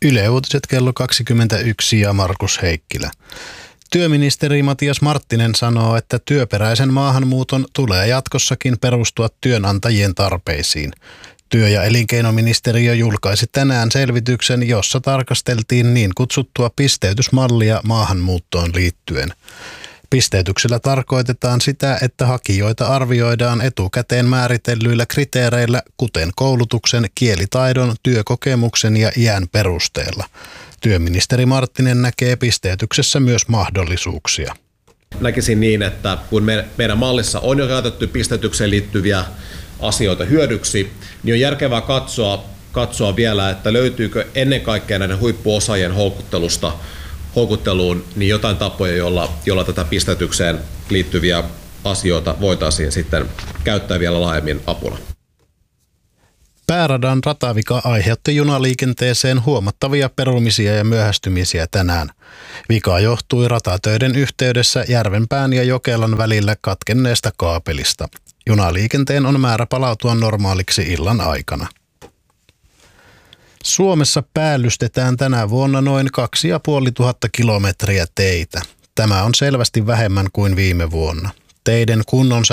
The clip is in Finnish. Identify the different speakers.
Speaker 1: Yle Uutiset kello 21 ja Markus Heikkilä. Työministeri Matias Marttinen sanoo, että työperäisen maahanmuuton tulee jatkossakin perustua työnantajien tarpeisiin. Työ- ja elinkeinoministeriö julkaisi tänään selvityksen, jossa tarkasteltiin niin kutsuttua pisteytysmallia maahanmuuttoon liittyen. Pisteytyksellä tarkoitetaan sitä, että hakijoita arvioidaan etukäteen määritellyillä kriteereillä, kuten koulutuksen, kielitaidon, työkokemuksen ja iän perusteella. Työministeri Marttinen näkee pisteytyksessä myös mahdollisuuksia.
Speaker 2: Näkisin niin, että kun meidän mallissa on jo käytetty pisteytykseen liittyviä asioita hyödyksi, niin on järkevää katsoa vielä, että löytyykö ennen kaikkea näiden huippuosaajien houkutteluun niin jotain tapoja, jolla tätä pisteytykseen liittyviä asioita voitaisiin sitten käyttää vielä laajemmin apuna.
Speaker 1: Pääradan ratavika aiheutti junaliikenteeseen huomattavia perumisia ja myöhästymisiä tänään. Vika johtui ratatöiden yhteydessä Järvenpään ja Jokelan välillä katkenneesta kaapelista. Junaliikenteen on määrä palautua normaaliksi illan aikana. Suomessa päällystetään tänä vuonna noin 2500 kilometriä teitä. Tämä on selvästi vähemmän kuin viime vuonna. Teiden kunnon